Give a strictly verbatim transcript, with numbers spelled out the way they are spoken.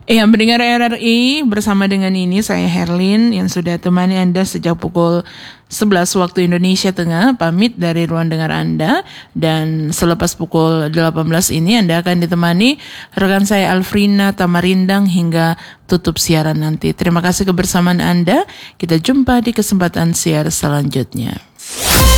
Iya, mendengar R R I bersama dengan ini saya Herlin yang sudah temani Anda sejak pukul sebelas waktu Indonesia Tengah, pamit dari ruang dengar Anda, dan selepas pukul delapan belas ini Anda akan ditemani rekan saya Alfrina Tamarindang hingga tutup siaran nanti. Terima kasih kebersamaan Anda, kita jumpa di kesempatan siar selanjutnya.